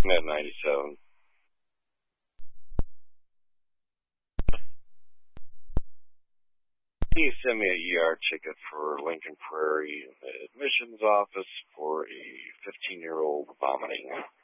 Med 97. He sent me a ER ticket for Lincoln Prairie admissions office for a 15-year-old vomiting.